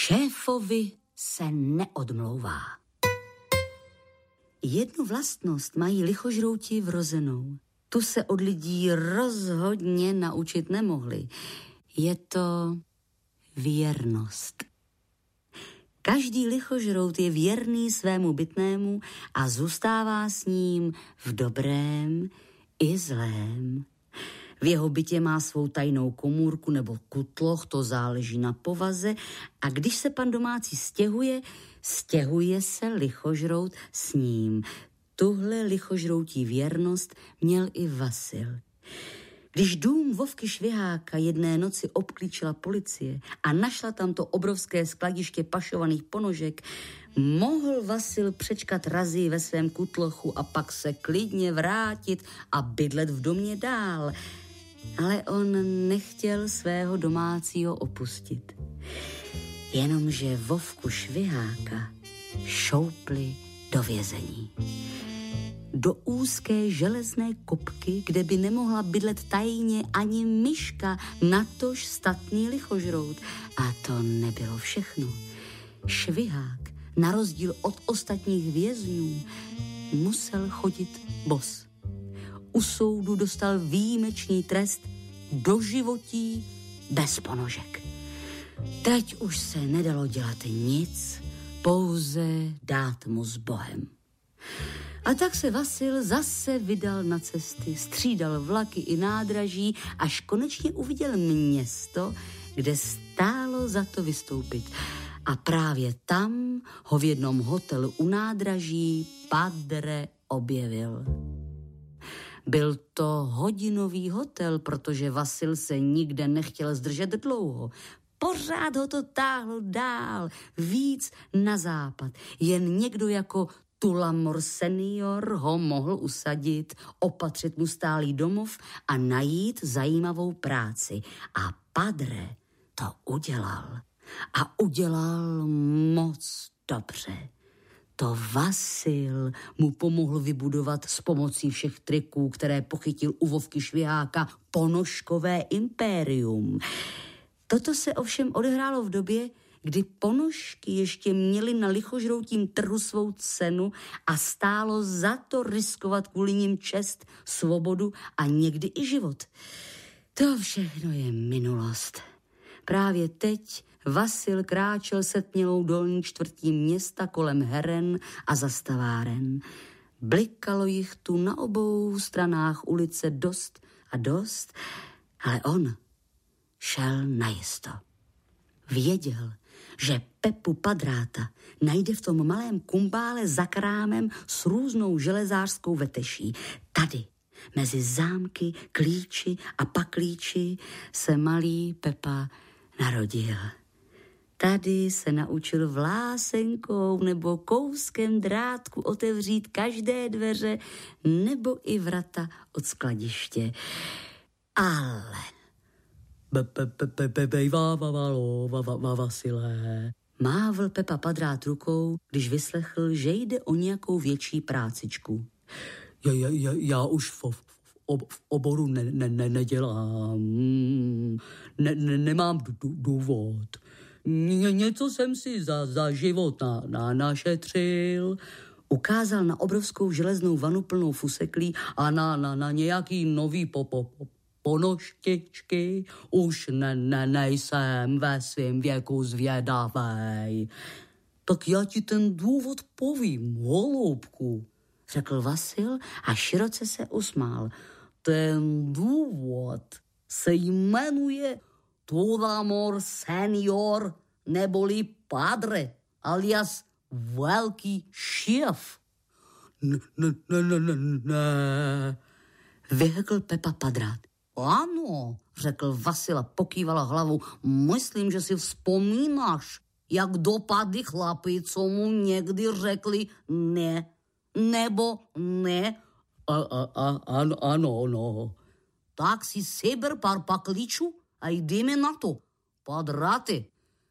Šéfovi se neodmlouvá. Jednu vlastnost mají lichožrouti vrozenou. Tu se od lidí rozhodně naučit nemohli. Je to věrnost. Každý lichožrout je věrný svému bytnému a zůstává s ním v dobrém i zlém. V jeho bytě má svou tajnou komůrku nebo kutloch, to záleží na povaze, a když se pan domácí stěhuje se lichožrout s ním. Tuhle lichožroutí věrnost měl i Vasil. Když dům Vovky Šviháka jedné noci obklíčila policie a našla tam to obrovské skladiště pašovaných ponožek, mohl Vasil přečkat razy ve svém kutlochu a pak se klidně vrátit a bydlet v domě dál. Ale on nechtěl svého domácího opustit. Jenomže Vovku Šviháka šoupli do vězení. Do úzké železné kopky, kde by nemohla bydlet tajně ani myška, natož statný lichožrout. A to nebylo všechno. Švihák, na rozdíl od ostatních vězňů, musel chodit bos. U soudu dostal výjimečný trest doživotí bez ponožek. Teď už se nedalo dělat nic, pouze dát mu s Bohem. A tak se Vasil zase vydal na cesty, střídal vlaky i nádraží, až konečně uviděl město, kde stálo za to vystoupit. A právě tam ho v jednom hotelu u nádraží Padre objevil. Byl to hodinový hotel, protože Vasil se nikde nechtěl zdržet dlouho. Pořád ho to táhlo dál, víc na západ. Jen někdo jako Tulamor senior ho mohl usadit, opatřit mu stálý domov a najít zajímavou práci. A Padre to udělal. A udělal moc dobře. To Vasil mu pomohl vybudovat s pomocí všech triků, které pochytil u Vovky Šviháka, ponožkové impérium. Toto se ovšem odehrálo v době, kdy ponožky ještě měly na lichožroutím trhu svou cenu a stálo za to riskovat kvůli nim čest, svobodu a někdy i život. To všechno je minulost. Právě teď Vasil kráčel setmělou dolní čtvrtí města kolem heren a zastaváren. Blikalo jich tu na obou stranách ulice dost a dost, ale on šel najisto. Věděl, že Pepu Padráta najde v tom malém kumbále za krámem s různou železářskou veteší. Tady, mezi zámky, klíči a paklíči, se malý Pepa narodil. Tady se naučil vlásenkou nebo kouskem drátku otevřít každé dveře nebo i vrata od skladiště. Ale Vasile, mávl Pepa Padrát rukou, když vyslechl, že jde o nějakou větší prácičku. Já už v oboru nedělám. Nemám důvod. Něco jsem si za život našetřil. Ukázal na obrovskou železnou vanu plnou fuseklí a na nějaký nový ponožtičky. Už nejsem ve svém věku zvědavej. Tak já ti ten důvod povím, holubku, řekl Vasil a široce se usmál. Ten důvod se jmenuje Tulamor senior neboli Padre, alias velký šéf. Ne, vyhekl Pepa Padrát. Ano, řekl Vasil a pokývala hlavou. Myslím, že si vzpomínáš, jak dopadli chlapi, co mu někdy řekli ne, nebo ne. Ano, no. Tak si seber pár paklíčů a jdeme na to. Padráty.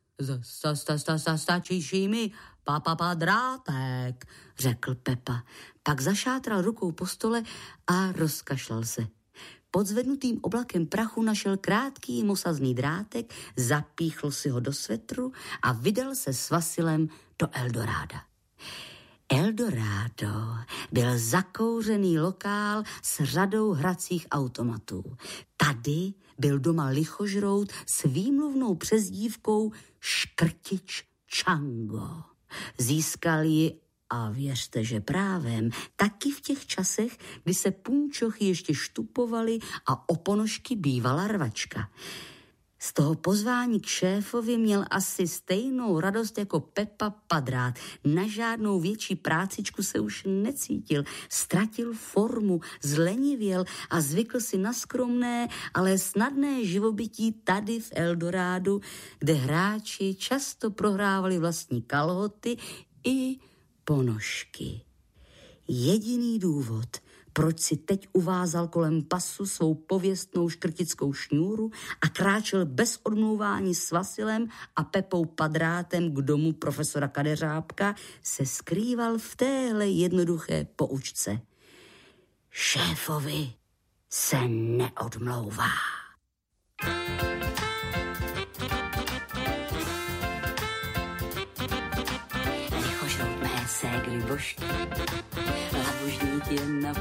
Stačí mi Padrátek, řekl Pepa. Pak zašátral rukou po stole a rozkašlal se. pod zvednutým oblakem prachu našel krátký mosazný drátek, zapíchl si ho do svetru a vydal se s Vasilem do Eldoráda. Eldorado byl zakouřený lokál s řadou hracích automatů. Tady byl doma lichožrout s výmluvnou přezdívkou Škrtič Čango. Získal ji, a věřte, že právem, taky v těch časech, kdy se punčochy ještě štupovaly a o ponožky bývala rvačka. Z toho pozvání k šéfovi měl asi stejnou radost jako Pepa Padrát. Na žádnou větší prácičku se už necítil. Ztratil formu, zlenivěl a zvykl si na skromné, ale snadné živobytí tady v Eldorádu, kde hráči často prohrávali vlastní kalhoty i ponožky. Jediný důvod, proč si teď uvázal kolem pasu svou pověstnou škrtickou šňůru a kráčel bez odmlouvání s Vasilem a Pepou Padrátem k domu profesora Kadeřábka, se skrýval v téhle jednoduché poučce. Šéfovi se neodmlouvá. Lichožrout mé ségry božky, labužník jen na